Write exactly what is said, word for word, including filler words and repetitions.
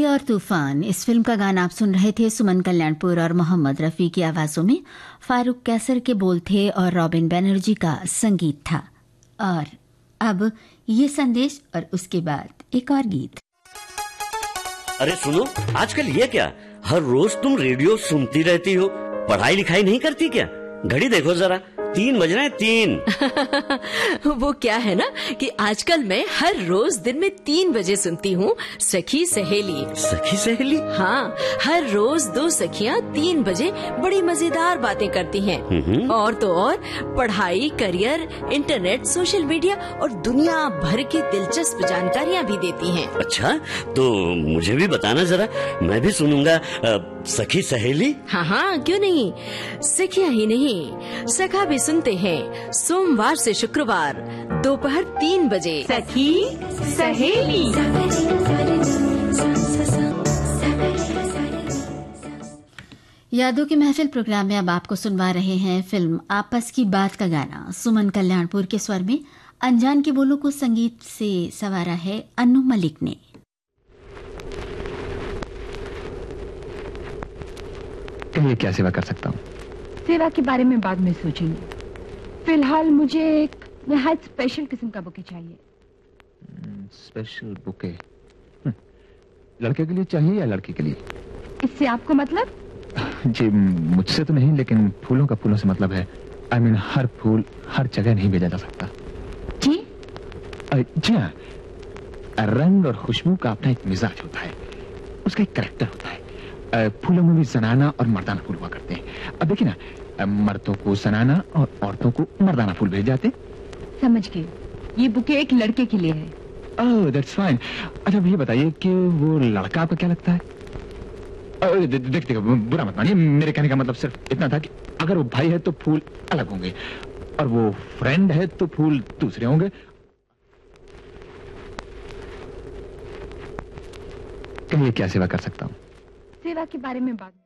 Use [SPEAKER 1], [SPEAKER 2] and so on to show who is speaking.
[SPEAKER 1] सखी और तूफान, इस फिल्म का गाना आप सुन रहे थे। सुमन कल्याणपुर और मोहम्मद रफ़ी की आवाज़ों में फारूक कैसर के बोल थे और रॉबिन बैनर्जी का संगीत था। और अब ये संदेश और उसके बाद एक और गीत।
[SPEAKER 2] अरे सुनो, आजकल ये क्या, हर रोज तुम रेडियो सुनती रहती हो, पढ़ाई लिखाई नहीं करती क्या? घड़ी देखो जरा, तीन बज रहे हैं, तीन।
[SPEAKER 3] वो क्या है ना कि आजकल मैं हर रोज दिन में तीन बजे सुनती हूँ सखी सहेली।
[SPEAKER 2] सखी सहेली?
[SPEAKER 3] हाँ, हर रोज दो सखियाँ तीन बजे बड़ी मजेदार बातें करती हैं। और तो और पढ़ाई, करियर, इंटरनेट, सोशल मीडिया और दुनिया भर की दिलचस्प जानकारियाँ भी देती हैं।
[SPEAKER 2] अच्छा, तो मुझे भी बताना जरा, मैं भी सुनूंगा सखी सहेली।
[SPEAKER 3] हाँ हाँ, क्यों नहीं। सखियाँ ही नहीं, सखा भी सुनते हैं सोमवार से शुक्रवार दोपहर तीन बजे।
[SPEAKER 4] सखी सहेली।
[SPEAKER 1] यादों की महफिल प्रोग्राम में अब आपको सुनवा रहे हैं फिल्म आपस की बात का गाना। सुमन कल्याणपुर के स्वर में अनजान के बोलों को संगीत से संवारा है अन्नू मलिक ने।
[SPEAKER 5] कहिए, क्या सेवा कर सकता हूँ?
[SPEAKER 4] सेवा के बारे में बाद में सोचेंगे। फिलहाल मुझे एक निहायत स्पेशल किस्म का बुके चाहिए।
[SPEAKER 5] Special bouquet? लड़के के लिए चाहिए या लड़की के लिए?
[SPEAKER 4] इससे आपको मतलब?
[SPEAKER 5] जी, मुझसे तो नहीं, लेकिन फूलों का फूलों से मतलब है। आई मीन, हर फूल हर जगह नहीं भेजा जा सकता।
[SPEAKER 4] जी
[SPEAKER 5] जी हाँ, रंग और खुशबू का अपना एक मिजाज होता है, उसका एक कैरेक्टर होता है। फूलों में भी जनाना और मर्दाना फूल हुआ करते हैं। अब देखिए ना, मर्दों को जनाना और औरतों को मर्दाना फूल भेज जाते।
[SPEAKER 4] समझ गए, ये बुके एक लड़के के लिए है।
[SPEAKER 5] ओह, दैट्स फाइन। अच्छा, ये बताइए कि वो लड़का आपका क्या लगता है? देख देखिए, बुरा मत मानिए, मेरे कहने का मतलब सिर्फ इतना था कि अगर वो भाई है तो फूल अलग होंगे, और वो फ्रेंड है तो फूल दूसरे होंगे। कहिए, क्या सेवा कर सकता हूँ?
[SPEAKER 4] सेवा के बारे में बात